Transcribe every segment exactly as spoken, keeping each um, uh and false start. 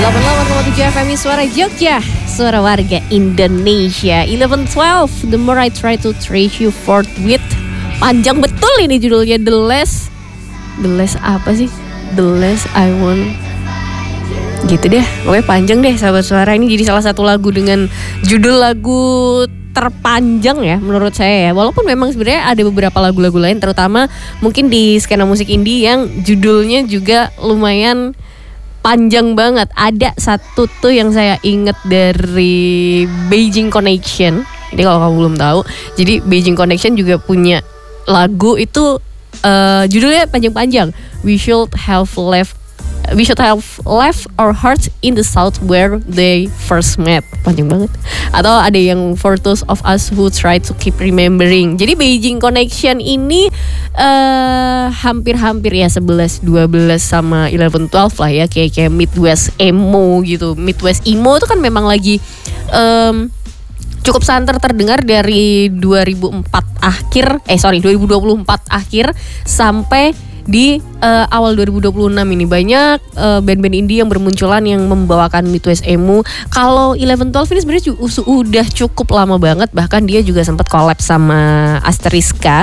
delapan puluh delapan koma tujuh F M Suara Jogja, suara warga Indonesia. eleven twelve, The More I Try to Trace You Forthwith. Panjang betul ini judulnya. The Less The Less apa sih? The Less I Want. Gitu deh, pokoknya panjang deh sahabat suara. Ini jadi salah satu lagu dengan judul lagu terpanjang ya menurut saya ya. Walaupun memang sebenarnya ada beberapa lagu-lagu lain, terutama mungkin di skena musik indie yang judulnya juga lumayan panjang banget. Ada satu tuh yang saya inget dari Beijing Connection. Jadi kalau kamu belum tahu, jadi Beijing Connection juga punya lagu itu uh, judulnya panjang-panjang. We should have left We should have left our hearts in the south where they first met. Panjang banget. Atau ada yang For Those of Us Who Try to Keep Remembering. Jadi Beijing Connection ini uh, hampir-hampir ya eleven twelve sama eleven twelve lah ya. Kayak kayak Midwest emo gitu. Midwest emo itu kan memang lagi um, cukup santer terdengar dari dua ribu empat akhir. Eh sorry dua ribu dua puluh empat akhir sampai di uh, awal dua ribu dua puluh enam ini banyak uh, band-band indie yang bermunculan yang membawakan Midwest emo. Kalau eleven twelve ini sebenarnya udah cukup lama banget, bahkan dia juga sempat collab sama Asteriska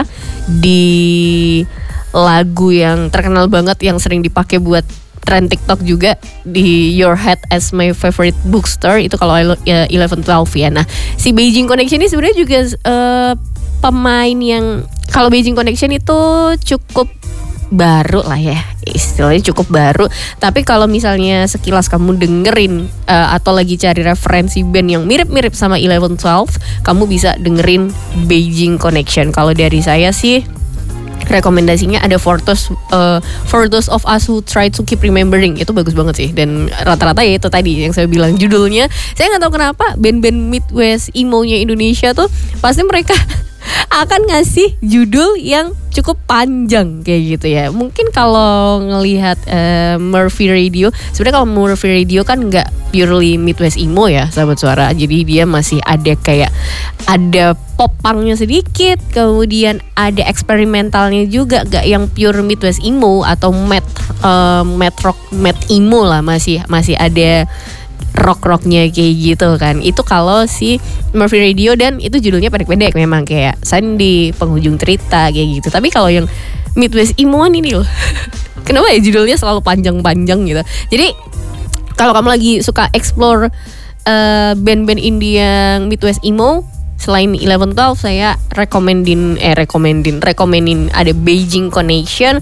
di lagu yang terkenal banget yang sering dipakai buat tren TikTok juga, di Your Head as My Favorite Bookstore. Itu kalau eleven twelve ya. Nah, si Beijing Connection ini sebenarnya juga uh, pemain yang, kalau Beijing Connection itu cukup baru lah ya, istilahnya cukup baru. Tapi kalau misalnya sekilas kamu dengerin uh, atau lagi cari referensi band yang mirip-mirip sama eleven twelve, kamu bisa dengerin Beijing Connection. Kalau dari saya sih rekomendasinya ada For Those, uh, For Those of Us Who Try to Keep Remembering. Itu bagus banget sih. Dan rata-rata ya itu tadi yang saya bilang judulnya. Saya gak tahu kenapa band-band Midwest emo-nya Indonesia tuh pasti mereka akan ngasih judul yang cukup panjang kayak gitu ya. Mungkin kalau ngelihat uh, Murphy Radio, sebenarnya kalau Murphy Radio kan nggak purely Midwest emo ya sahabat suara. Jadi dia masih ada kayak ada pop punknya sedikit, kemudian ada eksperimentalnya juga, gak yang pure Midwest emo atau mat uh, mat rock, mat emo lah, masih masih ada rock-rocknya kayak gitu kan. Itu kalau si Murphy Radio, dan itu judulnya pendek-pendek memang kayak Sandy, Penghujung Cerita kayak gitu. Tapi kalau yang Midwest emo ini loh kenapa ya judulnya selalu panjang-panjang gitu. Jadi kalau kamu lagi suka explore uh, band-band indie yang Midwest emo, selain eleven twelve saya rekomendin eh rekomendin rekomendin ada Beijing Connection.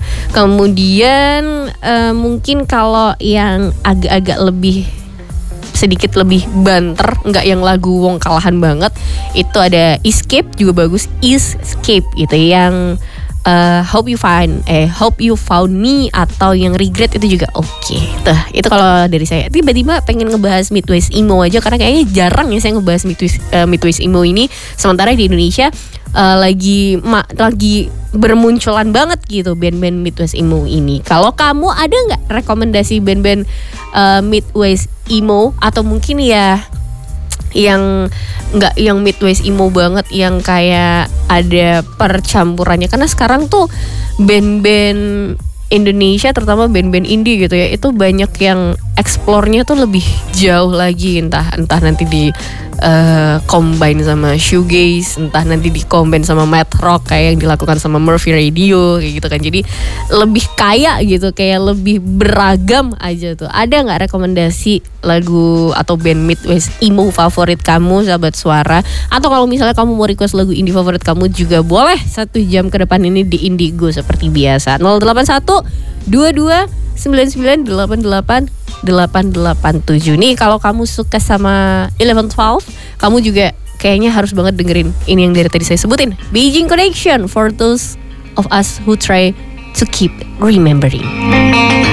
Kemudian uh, mungkin kalau yang agak-agak lebih sedikit lebih banter, nggak yang lagu wong kalahan banget, itu ada Escape juga bagus. Escape itu yang uh, Hope You Find eh Hope You Found Me, atau yang Regret itu juga oke. Okay. Tuh, itu kalau dari saya. Tiba-tiba pengen ngebahas Midwest emo aja karena kayaknya jarang ya saya ngebahas Midwest, uh, Midwest emo ini. Sementara di Indonesia uh, lagi ma, lagi bermunculan banget gitu band-band Midwest emo ini. Kalau kamu ada nggak rekomendasi band-band uh, Midwest emo, atau mungkin ya yang nggak yang Midwest emo banget yang kayak ada percampurannya? Karena sekarang tuh band-band Indonesia, terutama band-band indie gitu ya, itu banyak yang eksplornya tuh lebih jauh lagi, entah entah nanti di uh, combine sama shoegaze, entah nanti di combine sama math rock kayak yang dilakukan sama Murphy Radio kayak gitu kan. Jadi lebih kaya gitu, kayak lebih beragam aja tuh. Ada nggak rekomendasi lagu atau band Midwest emo favorit kamu sahabat suara? Atau kalau misalnya kamu mau request lagu indie favorit kamu juga boleh. Satu jam ke depan ini di Indigo seperti biasa. nol delapan satu dua dua sembilan sembilan delapan delapan delapan delapan tujuh. Nih kalau kamu suka sama eleven twelve, kamu juga kayaknya harus banget dengerin ini yang dari tadi saya sebutin, Beijing Connection, For Those of Us Who Try to Keep Remembering.